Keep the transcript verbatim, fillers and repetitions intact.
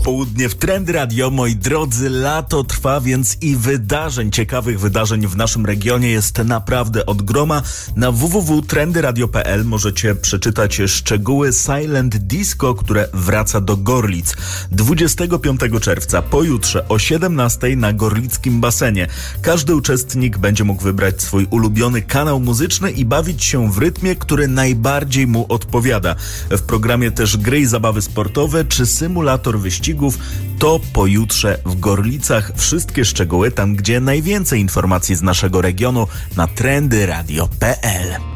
popołudnie w Trendy Radio. Moi drodzy, lato trwa, więc i wydarzeń, ciekawych wydarzeń w naszym regionie jest naprawdę od groma. Na w w w kropka trendy radio kropka p l możecie przeczytać szczegóły Silent Disco, które wraca do Gorlic. dwudziestego piątego czerwca, pojutrze o siedemnastej na gorlickim basenie. Każdy uczestnik będzie mógł wybrać swój ulubiony kanał muzyczny i bawić się w rytmie, który najbardziej mu odpowiada. W programie też gry i zabawy sportowe czy symulator wyścigów. To pojutrze w Gorlicach. Wszystkie szczegóły tam, gdzie najwięcej informacji z naszego regionu na trendy radio kropka p l.